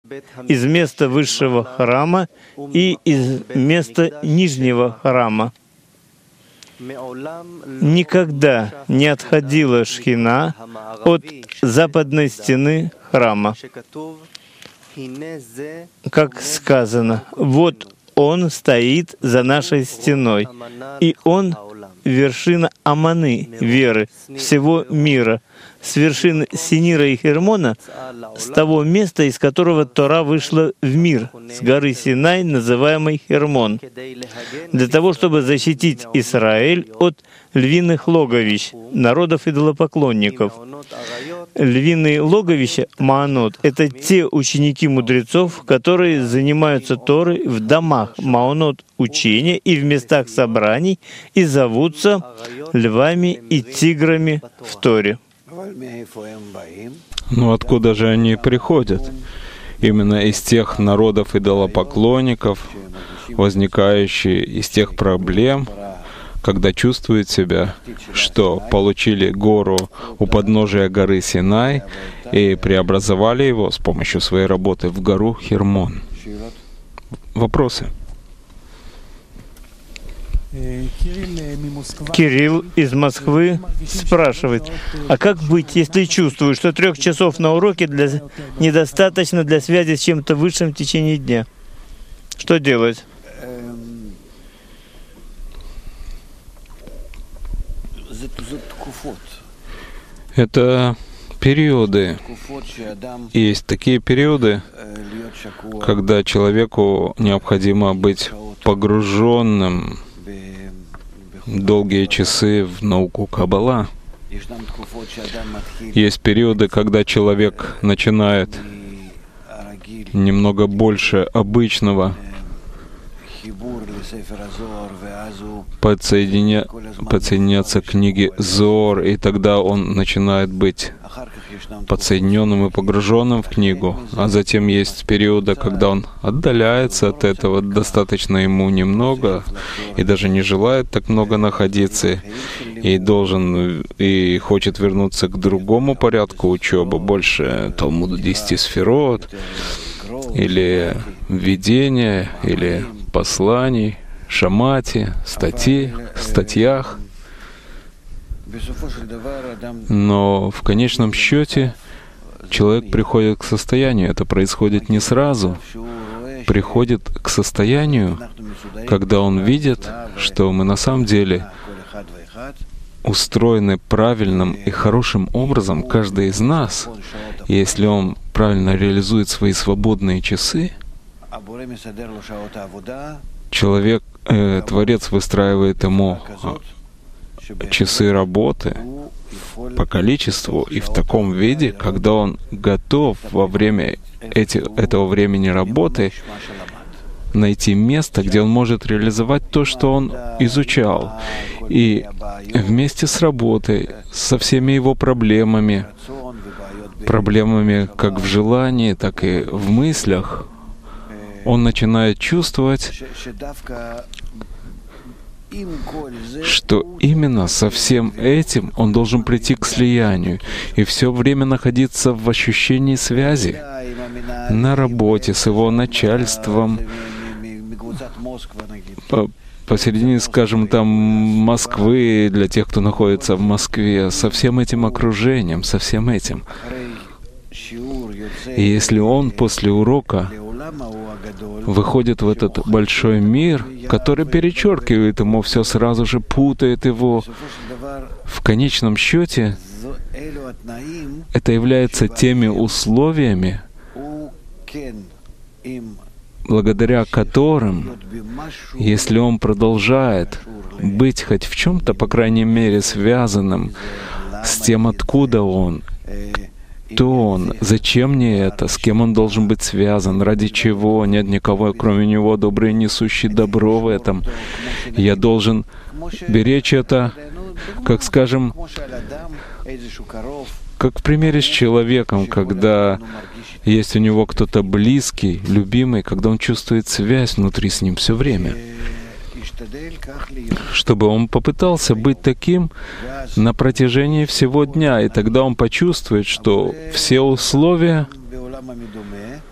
из места высшего храма и из места нижнего храма. Никогда не отходила Шхина от западной стены храма. Как сказано, вот Он стоит за нашей стеной, и Он — вершина Аманы, веры, всего мира, с вершины Синира и Хермона, с того места, из которого Тора вышла в мир, с горы Синай, называемой Хермон, для того, чтобы защитить Израиль от львиных логовищ, народов идолопоклонников. Львиные логовища, Маанот, — это те ученики мудрецов, которые занимаются Торой в домах Маанот учения и в местах собраний и зовутся львами и тиграми в Торе. Но откуда же они приходят? Именно из тех народов идолопоклонников, возникающие из тех проблем, когда чувствуют себя, что получили гору у подножия горы Синай и преобразовали его с помощью своей работы в гору Хермон. Вопросы? Кирилл из Москвы спрашивает, а как быть, если чувствую, что 3 часов на уроке недостаточно для связи с чем-то высшим в течение дня? Что делать? Это периоды. Есть такие периоды, когда человеку необходимо быть погруженным долгие часы в науку Каббала. Есть периоды, когда человек начинает немного больше обычного подсоединяться к книге Зоор, и тогда он начинает быть подсоединенным и погруженным в книгу. А затем есть периоды, когда он отдаляется от этого, достаточно ему немного, и даже не желает так много находиться, и хочет вернуться к другому порядку учебы, больше Талмуда 10 сферот, или введения, или посланий, шамати, статьях. Но в конечном счете человек приходит к состоянию, это происходит не сразу, приходит к состоянию, когда он видит, что мы на самом деле устроены правильным и хорошим образом, каждый из нас. И если он правильно реализует свои свободные часы, человек, Творец выстраивает ему часы работы по количеству и в таком виде, когда он готов во время этого времени работы найти место, где он может реализовать то, что он изучал. И вместе с работой, со всеми его проблемами как в желании, так и в мыслях, он начинает чувствовать, что именно со всем этим он должен прийти к слиянию и все время находиться в ощущении связи на работе с его начальством, посередине, скажем, там Москвы, для тех, кто находится в Москве, со всем этим окружением, со всем этим. И если он после урока выходит в этот большой мир, который перечеркивает ему все, сразу же путает его, в конечном счете это является теми условиями, благодаря которым, если он продолжает быть хоть в чем-то, по крайней мере, связанным с тем, откуда он, кто он, зачем мне это, с кем он должен быть связан, ради чего, нет никого, кроме него, добрый, несущий добро в этом. Я должен беречь это, как, скажем, как в примере с человеком, когда есть у него кто-то близкий, любимый, когда он чувствует связь внутри с ним все время, чтобы он попытался быть таким на протяжении всего дня, и тогда он почувствует, что все условия